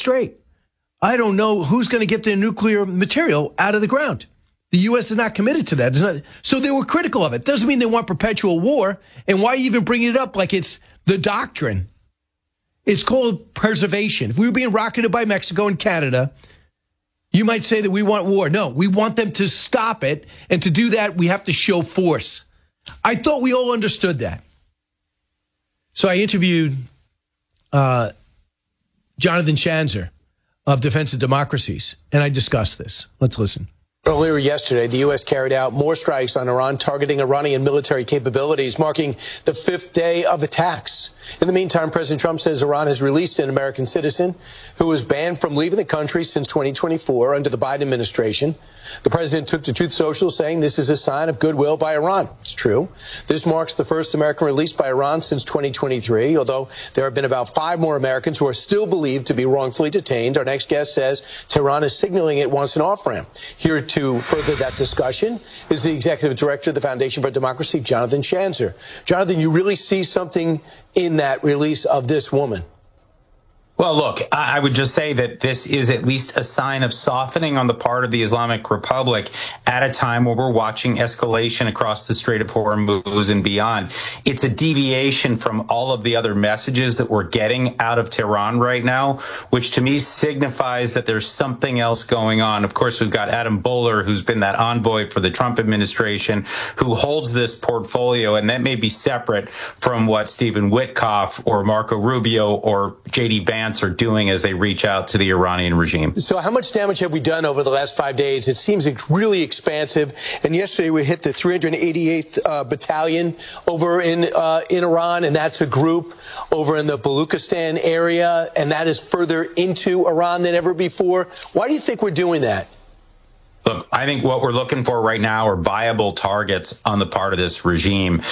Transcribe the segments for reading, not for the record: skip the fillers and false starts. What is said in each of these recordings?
straight. I don't know who's going to get their nuclear material out of the ground. The U.S. is not committed to that. So they were critical of it. Doesn't mean they want perpetual war. And why even bring it up like it's the doctrine? It's called preservation. If we were being rocketed by Mexico and Canada, you might say that we want war. No, we want them to stop it. And to do that, we have to show force. I thought we all understood that. So I interviewed Jonathan Schanzer of Defense of Democracies, and I discussed this. Let's listen. Earlier yesterday, the U.S. carried out more strikes on Iran, targeting Iranian military capabilities, marking the fifth day of attacks. In the meantime, President Trump says Iran has released an American citizen who was banned from leaving the country since 2024 under the Biden administration. The president took to Truth Social, saying this is a sign of goodwill by Iran. It's true. This marks the first American released by Iran since 2023, although there have been about 5 more Americans who are still believed to be wrongfully detained. Our next guest says Tehran is signaling it wants an off-ramp. Here to further that discussion is the executive director of the Foundation for Democracy, Jonathan Schanzer. Jonathan, you really see something in that release of this woman? Well, look, I would just say that this is at least a sign of softening on the part of the Islamic Republic at a time where we're watching escalation across the Strait of Hormuz and beyond. It's a deviation from all of the other messages that we're getting out of Tehran right now, which to me signifies that there's something else going on. Of course, we've got Adam Boehler, who's been that envoy for the Trump administration, who holds this portfolio, and that may be separate from what Stephen Witkoff or Marco Rubio or J.D. Vance are doing as they reach out to the Iranian regime. So how much damage have we done over the last 5 days? It seems really expansive. And yesterday we hit the 388th Battalion over in Iran, and that's a group over in the Baluchistan area, and that is further into Iran than ever before. Why do you think we're doing that? Look, I think what we're looking for right now are viable targets on the part of this regime.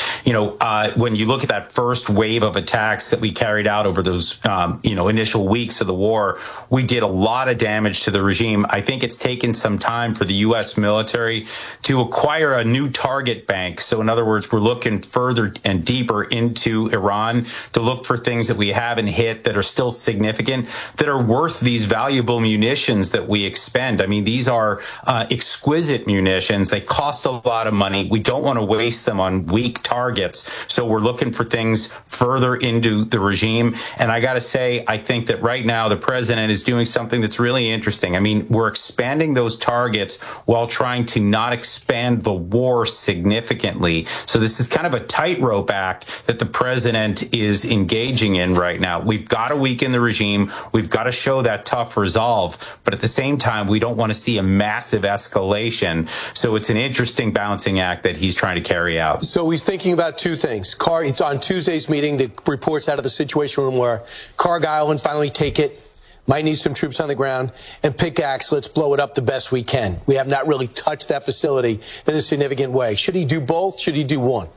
When you look at that first wave of attacks that we carried out over those, initial weeks of the war, we did a lot of damage to the regime. I think it's taken some time for the U.S. military to acquire a new target bank. So in other words, we're looking further and deeper into Iran to look for things that we haven't hit that are still significant, that are worth these valuable munitions that we expend. I mean, these are exquisite munitions. They cost a lot of money. We don't want to waste them on weak targets. So we're looking for things further into the regime. And I got to say, I think that right now the president is doing something that's really interesting. I mean, we're expanding those targets while trying to not expand the war significantly. So this is kind of a tightrope act that the president is engaging in right now. We've got to weaken the regime. We've got to show that tough resolve. But at the same time, we don't want to see a massive escalation. So it's an interesting balancing act that he's trying to carry out. So he's thinking about two things. It's on Tuesday's meeting, the reports out of the Situation Room where Cargill and finally take it, might need some troops on the ground, and pickaxe, let's blow it up the best we can. We have not really touched that facility in a significant way. Should he do both? Should he do one?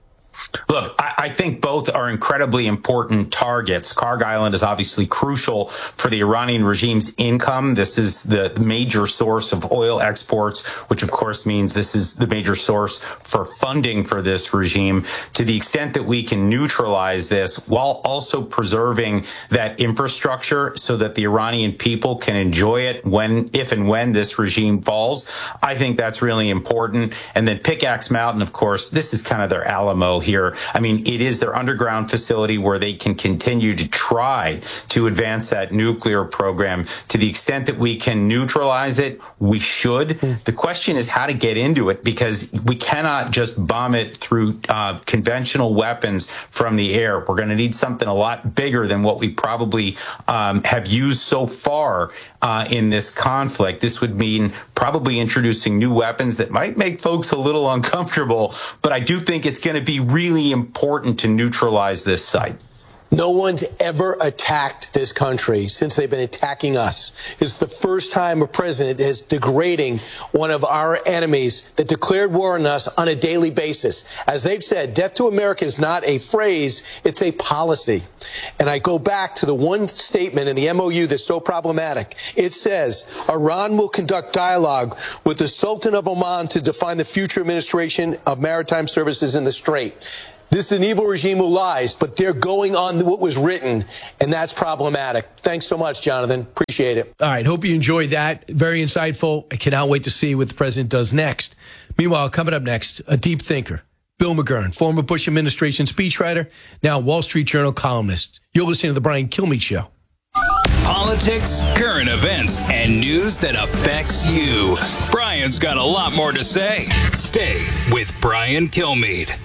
Look, I think both are incredibly important targets. Kharg Island is obviously crucial for the Iranian regime's income. This is the major source of oil exports, which of course means this is the major source for funding for this regime. To the extent that we can neutralize this while also preserving that infrastructure so that the Iranian people can enjoy it if and when this regime falls, I think that's really important. And then Pickaxe Mountain, of course, this is kind of their Alamo here. I mean, it is their underground facility where they can continue to try to advance that nuclear program. To the extent that we can neutralize it, we should. The question is how to get into it, because we cannot just bomb it through conventional weapons from the air. We're going to need something a lot bigger than what we probably have used so far in this conflict. This would mean probably introducing new weapons that might make folks a little uncomfortable, but I do think it's going to be really important to neutralize this site. No one's ever attacked this country since they've been attacking us. It's the first time a president is degrading one of our enemies that declared war on us on a daily basis. As they've said, death to America is not a phrase, it's a policy. And I go back to the one statement in the MOU that's so problematic. It says, Iran will conduct dialogue with the Sultan of Oman to define the future administration of maritime services in the Strait. This is an evil regime who lies, but they're going on what was written, and that's problematic. Thanks so much, Jonathan. Appreciate it. All right. Hope you enjoyed that. Very insightful. I cannot wait to see what the president does next. Meanwhile, coming up next, a deep thinker, Bill McGurn, former Bush administration speechwriter, now Wall Street Journal columnist. You're listening to The Brian Kilmeade Show. Politics, current events, and news that affects you. Brian's got a lot more to say. Stay with Brian Kilmeade.